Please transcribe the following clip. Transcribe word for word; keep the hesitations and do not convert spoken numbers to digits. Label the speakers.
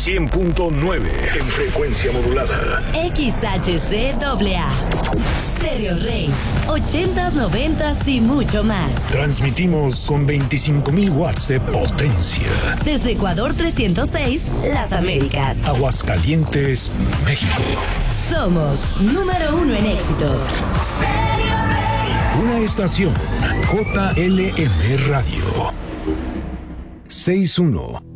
Speaker 1: cien punto nueve en frecuencia modulada.
Speaker 2: X H C A A. Stereo Rey. ochentas, noventas y mucho más.
Speaker 1: Transmitimos con veinticinco mil watts de potencia.
Speaker 2: Desde Ecuador trescientos seis, Las Américas.
Speaker 1: Aguascalientes, México.
Speaker 2: Somos número uno en éxitos.
Speaker 1: Una estación J L M Radio. sesenta y uno